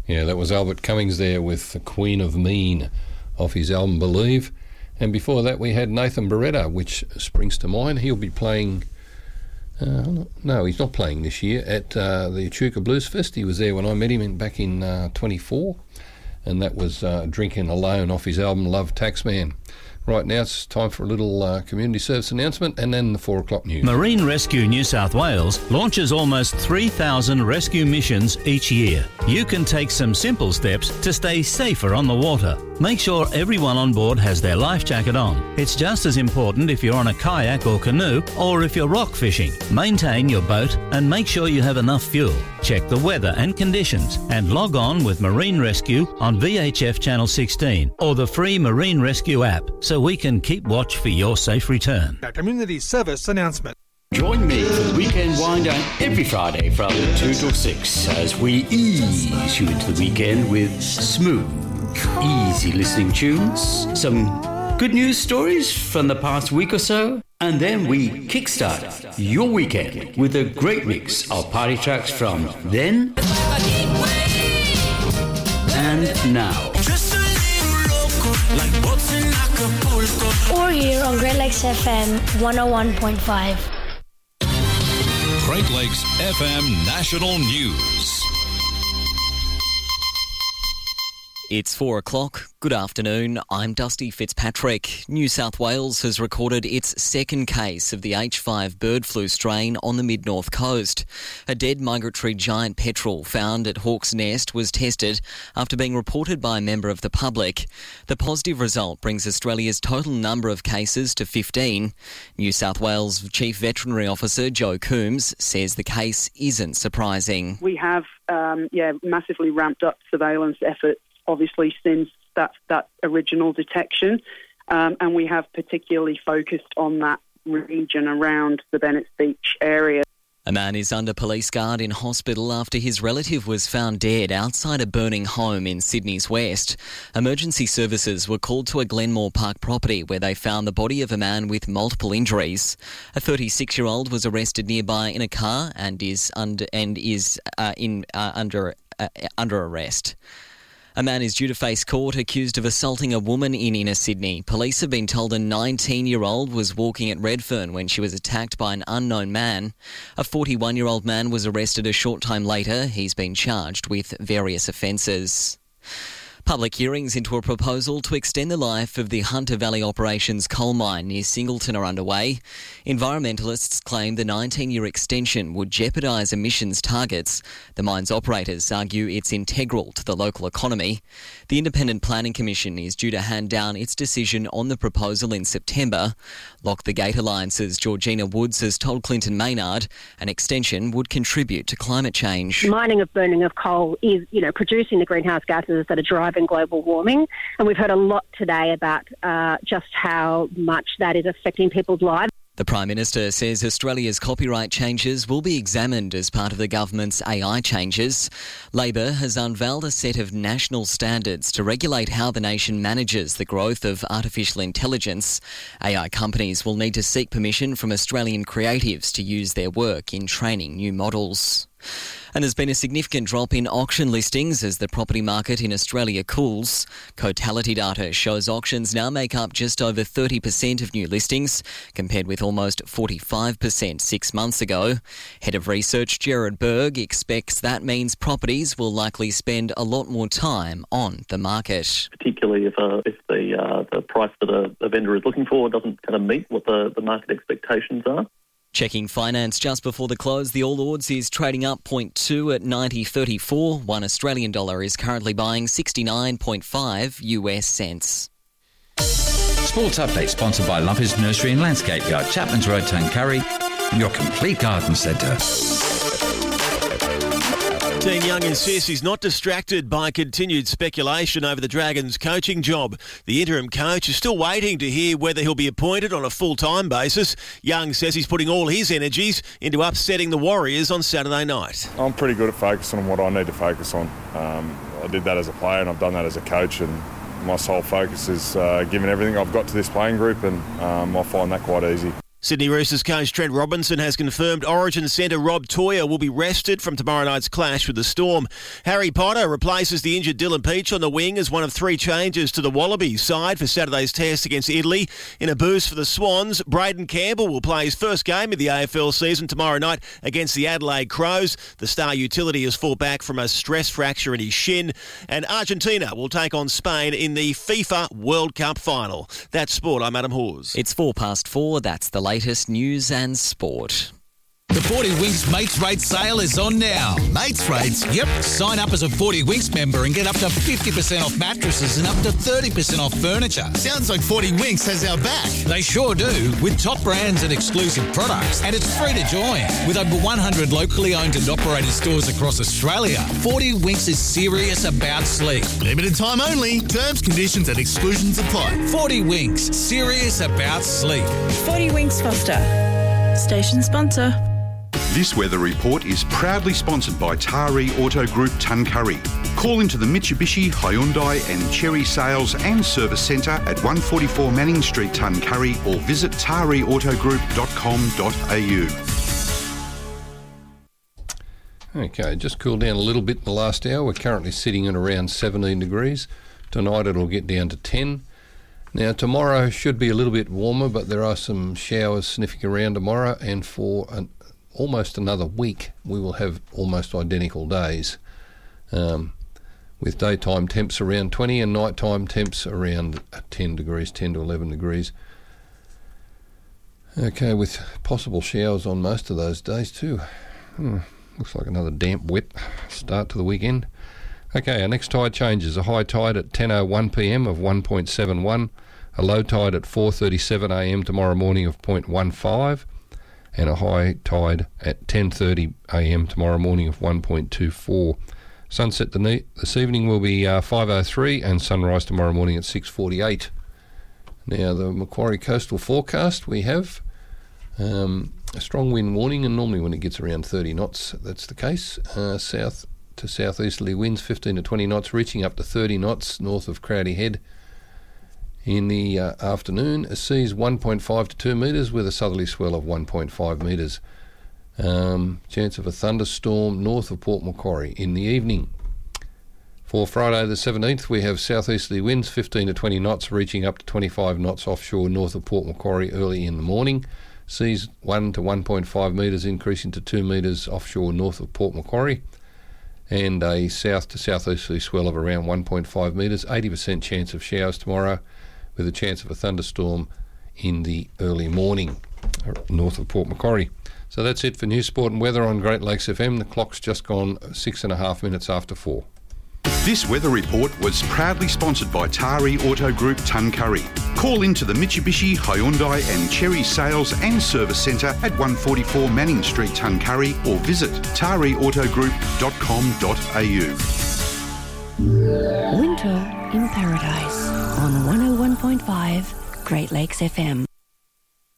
Yeah, that was Albert Cummings there with The Queen of Mean off his album Believe. And before that we had Nathan Beretta, which springs to mind. He'll be playing... no, he's not playing this year at the Echuca Blues Fest. He was there when I met him back in 24, and that was Drinking Alone off his album Love Taxman. Right now it's time for a little community service announcement and then the 4 o'clock news. Marine Rescue New South Wales launches almost 3,000 rescue missions each year. You can take some simple steps to stay safer on the water. Make sure everyone on board has their life jacket on. It's just as important if you're on a kayak or canoe or if you're rock fishing. Maintain your boat and make sure you have enough fuel. Check the weather and conditions and log on with Marine Rescue on VHF Channel 16 or the free Marine Rescue app so we can keep watch for your safe return. A community service announcement. Join me for the Weekend Wind Down every Friday from 2 till 6 as we ease you into the weekend with smooth, easy listening tunes, some good news stories from the past week or so, and then we kickstart your weekend with a great mix of party tracks from then and now. Or here on Great Lakes FM 101.5. Great Lakes FM National News. It's 4 o'clock. Good afternoon. I'm Dusty Fitzpatrick. New South Wales has recorded its second case of the H5 bird flu strain on the mid-north coast. A dead migratory giant petrel found at Hawk's Nest was tested after being reported by a member of the public. The positive result brings Australia's total number of cases to 15. New South Wales Chief Veterinary Officer Joe Coombs says the case isn't surprising. We have massively ramped up surveillance efforts, obviously, since that original detection, and we have particularly focused on that region around the Bennetts Beach area. A man is under police guard in hospital after his relative was found dead outside a burning home in Sydney's west. Emergency services were called to a Glenmore Park property where they found the body of a man with multiple injuries. A 36-year-old was arrested nearby in a car and is under arrest. A man is due to face court accused of assaulting a woman in inner Sydney. Police have been told a 19-year-old was walking at Redfern when she was attacked by an unknown man. A 41-year-old man was arrested a short time later. He's been charged with various offences. Public hearings into a proposal to extend the life of the Hunter Valley Operations coal mine near Singleton are underway. Environmentalists claim the 19-year extension would jeopardise emissions targets. The mine's operators argue it's integral to the local economy. The Independent Planning Commission is due to hand down its decision on the proposal in September. Lock the Gate Alliance's Georgina Woods has told Clinton Maynard an extension would contribute to climate change. Mining of burning of coal is, producing the greenhouse gases that are driving global warming, and we've heard a lot today about just how much that is affecting people's lives. The Prime Minister says Australia's copyright changes will be examined as part of the government's AI changes. Labor has unveiled a set of national standards to regulate how the nation manages the growth of artificial intelligence. AI companies will need to seek permission from Australian creatives to use their work in training new models. And there's been a significant drop in auction listings as the property market in Australia cools. Cotality data shows auctions now make up just over 30% of new listings, compared with almost 45% 6 months ago. Head of Research Gerard Berg expects that means properties will likely spend a lot more time on the market. Particularly if the price that a vendor is looking for doesn't kind of meet what the market expectations are. Checking finance just before the close, the All Ords is trading up 0.2 at 90.34. 1 Australian dollar is currently buying 69.5 US cents. Sports Update sponsored by Lumpy's Nursery and Landscape Yard, Chapman's Road, Tuncurry, your complete garden centre. Dean Young insists he's not distracted by continued speculation over the Dragons' coaching job. The interim coach is still waiting to hear whether he'll be appointed on a full-time basis. Young says he's putting all his energies into upsetting the Warriors on Saturday night. I'm pretty good at focusing on what I need to focus on. I did that as a player and I've done that as a coach, and my sole focus is giving everything I've got to this playing group, and I find that quite easy. Sydney Roosters coach Trent Robinson has confirmed Origin centre Rob Toyer will be rested from tomorrow night's clash with the Storm. Harry Potter replaces the injured Dylan Peach on the wing as one of 3 changes to the Wallabies side for Saturday's test against Italy. In a boost for the Swans, Braden Campbell will play his first game of the AFL season tomorrow night against the Adelaide Crows. The star utility has fought back from a stress fracture in his shin. And Argentina will take on Spain in the FIFA World Cup final. That's sport. I'm Adam Hawes. It's 4:04. That's the latest news and sport. The 40 Winks Mates Rates sale is on now. Mates Rates? Yep. Sign up as a 40 Winks member and get up to 50% off mattresses and up to 30% off furniture. Sounds like 40 Winks has our back. They sure do, with top brands and exclusive products. And it's free to join. With over 100 locally owned and operated stores across Australia, 40 Winks is serious about sleep. Limited time only. Terms, conditions and exclusions apply. 40 Winks. Serious about sleep. 40 Winks Foster. Station sponsor. This weather report is proudly sponsored by Taree Auto Group Tuncurry. Call into the Mitsubishi, Hyundai and Cherry Sales and Service Centre at 144 Manning Street, Tuncurry, or visit tareautogroup.com.au. Okay, just cooled down a little bit in the last hour. We're currently sitting at around 17 degrees. Tonight it'll get down to 10. Now tomorrow should be a little bit warmer, but there are some showers sniffing around tomorrow, and for almost another week we will have almost identical days, with daytime temps around 20 and nighttime temps around 10 degrees, 10 to 11 degrees. Okay, with possible showers on most of those days too. Looks like another damp, wet start to the weekend. Okay, our next tide changes. A high tide at 10:01pm of 1.71, a low tide at 4:37am tomorrow morning of 0.15, and a high tide at 10:30am tomorrow morning of 1.24. Sunset this evening will be 5:03, and sunrise tomorrow morning at 6:48. Now the Macquarie coastal forecast, we have a strong wind warning, and normally when it gets around 30 knots that's the case. South to southeasterly winds 15 to 20 knots, reaching up to 30 knots north of Crowdy Head. In the afternoon, seas 1.5 to 2 metres with a southerly swell of 1.5 metres. Chance of a thunderstorm north of Port Macquarie in the evening. For Friday the 17th, we have southeasterly winds 15 to 20 knots, reaching up to 25 knots offshore north of Port Macquarie early in the morning. Seas 1 to 1.5 metres, increasing to 2 metres offshore north of Port Macquarie. And a south to southeasterly swell of around 1.5 metres. 80% chance of showers tomorrow, with a chance of a thunderstorm in the early morning north of Port Macquarie. So that's it for news, sport and weather on Great Lakes FM. The clock's just gone 6.5 minutes after 4. This weather report was proudly sponsored by Taree Auto Group Tuncurry. Call into the Mitsubishi, Hyundai and Cherry Sales and Service Centre at 144 Manning Street, Tuncurry, or visit tareautogroup.com.au. Winter in Paradise on 101.5 Great Lakes FM.